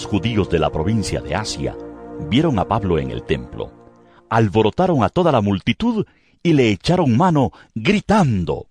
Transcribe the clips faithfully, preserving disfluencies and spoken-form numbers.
Los judíos de la provincia de Asia vieron a Pablo en el templo, alborotaron a toda la multitud y le echaron mano gritando: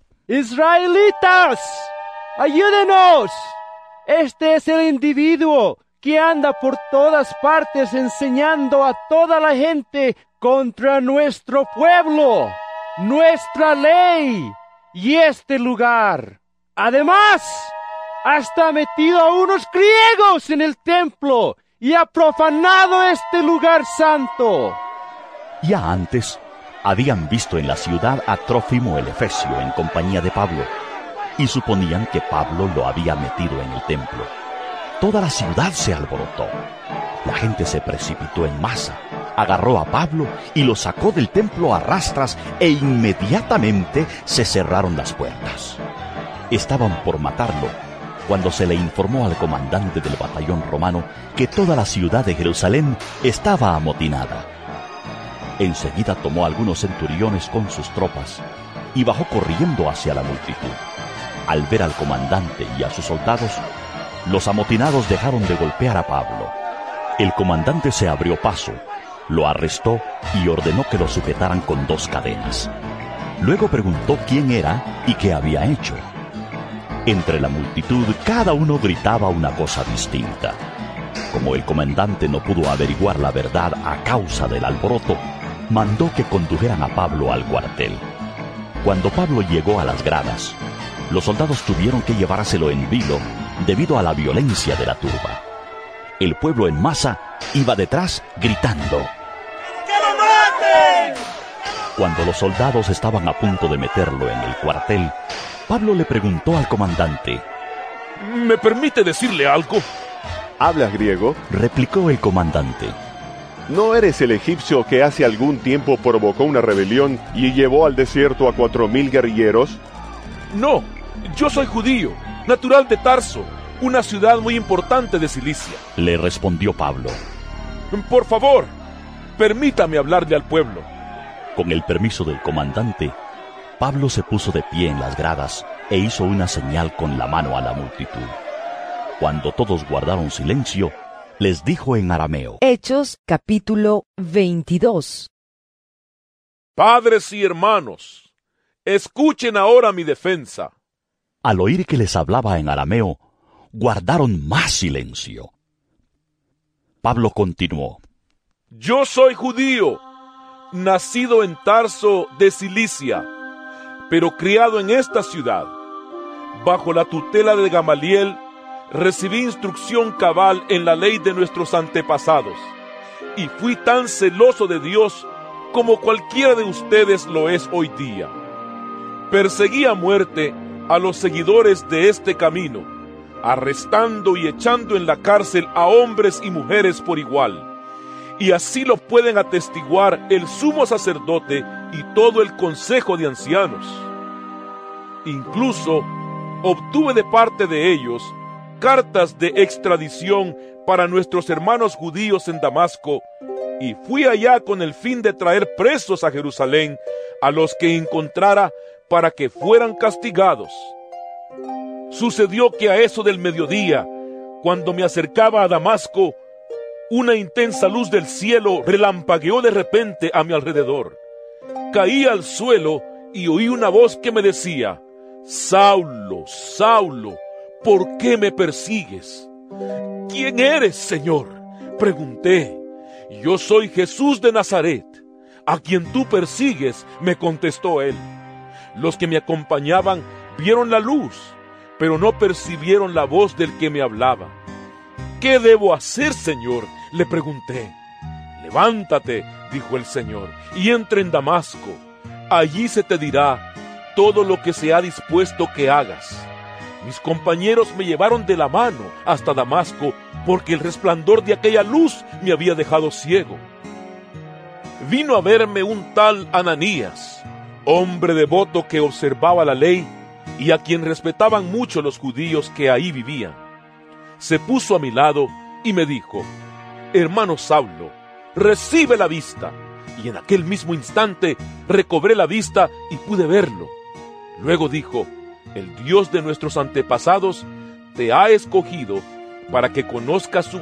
¡Israelitas, ayúdenos! Este es el individuo que anda por todas partes enseñando a toda la gente contra nuestro pueblo, nuestra ley y este lugar. Además, hasta ha metido a unos griegos en el templo y ha profanado este lugar santo. Ya antes habían visto en la ciudad a Trófimo el Efesio en compañía de Pablo, y suponían que Pablo lo había metido en el templo. Toda la ciudad se alborotó. La gente se precipitó en masa, agarró a Pablo y lo sacó del templo a rastras, e inmediatamente se cerraron las puertas. Estaban por matarlo cuando se le informó al comandante del batallón romano que toda la ciudad de Jerusalén estaba amotinada. Enseguida tomó a algunos centuriones con sus tropas y bajó corriendo hacia la multitud. Al ver al comandante y a sus soldados, los amotinados dejaron de golpear a Pablo. El comandante se abrió paso, lo arrestó y ordenó que lo sujetaran con dos cadenas. Luego preguntó quién era y qué había hecho. Entre la multitud, cada uno gritaba una cosa distinta. Como el comandante no pudo averiguar la verdad a causa del alboroto, mandó que condujeran a Pablo al cuartel. Cuando Pablo llegó a las gradas, los soldados tuvieron que llevárselo en vilo debido a la violencia de la turba. El pueblo en masa iba detrás gritando: ¡Que lo maten! Cuando los soldados estaban a punto de meterlo en el cuartel, Pablo le preguntó al comandante: ¿Me permite decirle algo? ¿Hablas griego?, replicó el comandante. ¿No eres el egipcio que hace algún tiempo provocó una rebelión y llevó al desierto a cuatro mil guerrilleros? No, yo soy judío, natural de Tarso, una ciudad muy importante de Cilicia. Le respondió Pablo: Por favor, permítame hablarle al pueblo. Con el permiso del comandante, Pablo se puso de pie en las gradas e hizo una señal con la mano a la multitud. Cuando todos guardaron silencio, les dijo en arameo: Hechos capítulo veintidós. Padres y hermanos, escuchen ahora mi defensa. Al oír que les hablaba en arameo, guardaron más silencio. Pablo continuó: Yo soy judío, nacido en Tarso de Cilicia, pero criado en esta ciudad. Bajo la tutela de Gamaliel, recibí instrucción cabal en la ley de nuestros antepasados, y fui tan celoso de Dios como cualquiera de ustedes lo es hoy día. Perseguí a muerte a los seguidores de este camino, arrestando y echando en la cárcel a hombres y mujeres por igual, y así lo pueden atestiguar el sumo sacerdote y todo el consejo de ancianos. Incluso obtuve de parte de ellos cartas de extradición para nuestros hermanos judíos en Damasco, y fui allá con el fin de traer presos a Jerusalén a los que encontrara para que fueran castigados. Sucedió que a eso del mediodía, cuando me acercaba a Damasco, una intensa luz del cielo relampagueó de repente a mi alrededor. Caí al suelo y oí una voz que me decía: Saulo, Saulo, ¿por qué me persigues? ¿Quién eres, Señor?, pregunté. Yo soy Jesús de Nazaret, a quien tú persigues, me contestó él. Los que me acompañaban vieron la luz, pero no percibieron la voz del que me hablaba. ¿Qué debo hacer, Señor?, le pregunté. Levántate, dijo el Señor, y entra en Damasco. Allí se te dirá todo lo que se ha dispuesto que hagas. Mis compañeros me llevaron de la mano hasta Damasco, porque el resplandor de aquella luz me había dejado ciego. Vino a verme un tal Ananías, hombre devoto que observaba la ley y a quien respetaban mucho los judíos que ahí vivían. Se puso a mi lado y me dijo: Hermano Saulo, recibe la vista. Y en aquel mismo instante recobré la vista y pude verlo. Luego dijo: El Dios de nuestros antepasados te ha escogido para que conozcas su